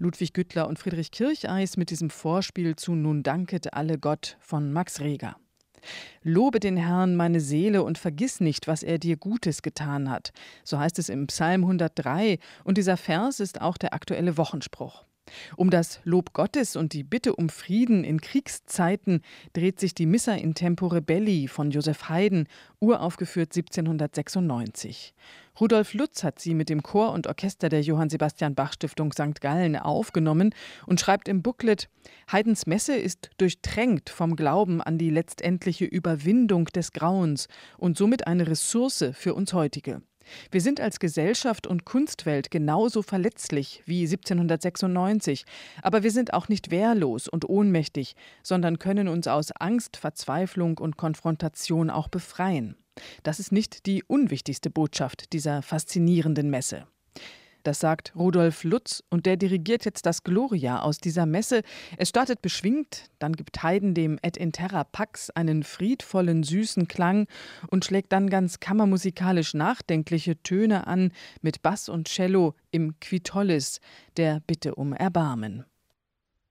Ludwig Güttler und Friedrich Kircheis mit diesem Vorspiel zu Nun danket alle Gott von Max Reger. Lobe den Herrn, meine Seele, und vergiss nicht, was er dir Gutes getan hat. So heißt es im Psalm 103, und dieser Vers ist auch der aktuelle Wochenspruch. Um das Lob Gottes und die Bitte um Frieden in Kriegszeiten dreht sich die Missa in Tempore Belli von Joseph Haydn, uraufgeführt 1796. Rudolf Lutz hat sie mit dem Chor und Orchester der Johann Sebastian Bach Stiftung St. Gallen aufgenommen und schreibt im Booklet: Haydns Messe ist durchtränkt vom Glauben an die letztendliche Überwindung des Grauens und somit eine Ressource für uns heutige. Wir sind als Gesellschaft und Kunstwelt genauso verletzlich wie 1796, aber wir sind auch nicht wehrlos und ohnmächtig, sondern können uns aus Angst, Verzweiflung und Konfrontation auch befreien. Das ist nicht die unwichtigste Botschaft dieser faszinierenden Messe. Das sagt Rudolf Lutz und der dirigiert jetzt das Gloria aus dieser Messe. Es startet beschwingt, dann gibt Haydn dem Et in terra pax einen friedvollen, süßen Klang und schlägt dann ganz kammermusikalisch nachdenkliche Töne an mit Bass und Cello im Qui tollis, der Bitte um Erbarmen.